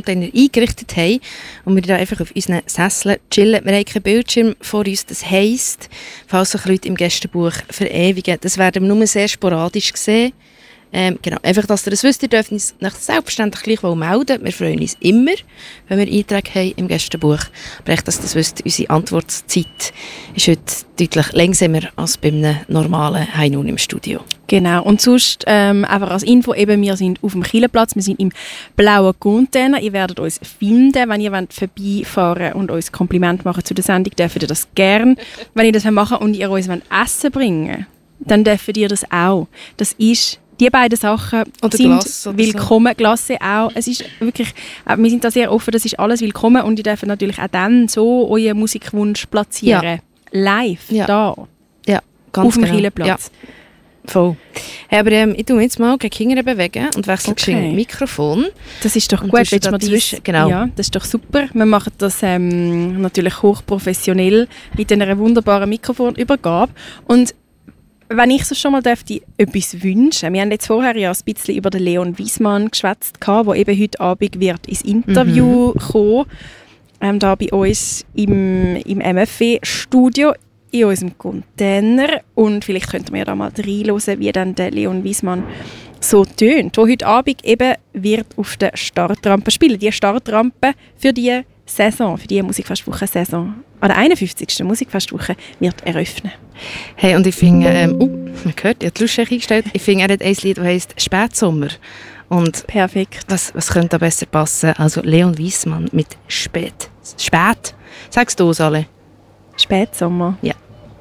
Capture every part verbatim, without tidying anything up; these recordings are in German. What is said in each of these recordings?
Container eingerichtet haben und wir da einfach auf unseren Sesseln chillen. Wir haben keinen Bildschirm vor uns, das heisst, falls sich Leute im Gästebuch verewigen, das werden wir nur sehr sporadisch sehen. Ähm, genau, einfach, dass ihr das wisst, ihr dürft uns selbstverständlich gleich melden. Wir freuen uns immer, wenn wir Einträge haben im Gästebuch. Aber echt, dass ihr das wisst, unsere Antwortzeit ist heute deutlich langsamer als bei einem normalen High Noon im Studio. Genau, und sonst ähm, einfach als Info, eben, wir sind auf dem Kielenplatz, wir sind im blauen Container. Ihr werdet uns finden, wenn ihr wollt vorbeifahren und uns Kompliment machen zu der Sendung, dürft ihr das gerne. Wenn ihr das machen wollt und ihr uns Essen bringen wollt, dann dürft ihr das auch. Das ist... Die beiden Sachen oder sind Glasse oder willkommen, so. Glasse auch. Es ist wirklich, wir sind da sehr offen, das ist alles willkommen und ihr dürft natürlich auch dann so euren Musikwunsch platzieren. Ja. Live, ja. da. Ja, ganz auf dem genau. Kielenplatz. Ja. Voll. Hey, aber ähm, ich tue mich jetzt mal gegen Kinder bewegen und wechsle okay. das Mikrofon. Das ist doch und gut. Willst du dies, genau. Ja, das ist doch super. Wir machen das ähm, natürlich hochprofessionell mit einer wunderbaren Mikrofonübergabe. Und wenn ich so schon mal dürfte, etwas wünschen. Wir haben jetzt vorher ja ein bisschen über den Leon Wiesmann geschwätzt, der eben heute Abend wird ins Interview mhm. kommen, ähm, da bei uns im, im M F W-Studio, in unserem Container. Und vielleicht könnten wir da mal reinhören, wie dann der Leon Wiesmann so tönt, wo heute Abend eben wird auf der Startrampe spielen. Die Startrampe für die Saison, für die Musikfestwoche-Saison, an der einundfünfzigsten Musikfestwoche wird eröffnen. Hey, und ich finde, ähm, uh, man hört, ich habe die Lautstärke eingestellt, ich finde, er hat ein Lied, das heisst «Spätsommer». Und perfekt. Was, was könnte da besser passen? Also Leon Wiesmann mit «Spät». «Spät». Sagst du es alle? «Spätsommer». Ja.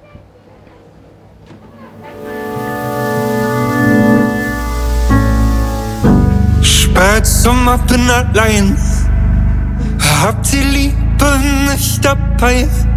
Spätsommer, bin allein. Hab die Liebe nicht dabei.